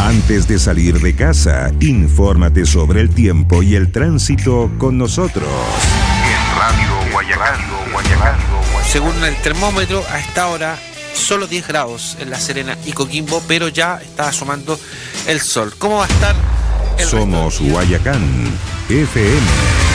Antes de salir de casa, infórmate sobre el tiempo y el tránsito con nosotros. En Radio Guayacán. Según el termómetro, a esta hora solo 10 grados en La Serena y Coquimbo, pero ya está asomando el sol. ¿Cómo va a estar el Somos resto del día? Guayacán FM.